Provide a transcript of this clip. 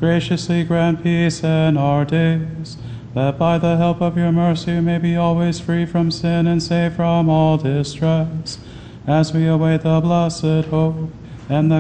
graciously grant peace in our days, that by the help of your mercy we may be always free from sin and safe from all distress, as we await the blessed hope and the